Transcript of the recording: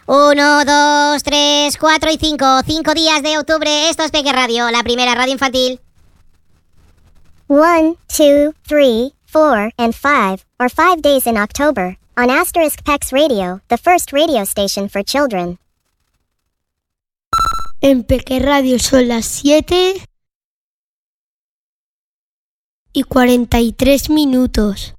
1, 2, 3, 4 y 5. 5 días de octubre. Esto es Peque Radio, la primera radio infantil. 1, 2, 3, 4, and 5, or 5 days in October, on Asterisk Pex Radio, the first radio station for children. En Peque Radio son las 7:43.